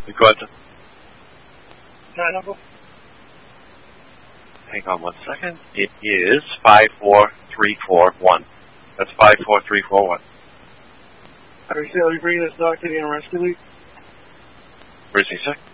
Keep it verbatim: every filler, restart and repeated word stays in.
Go ahead. That number? Hang on one second. It is five four three four one. That's five four three four one. Are you bringing this dog to the rescue league? Where is he, sir?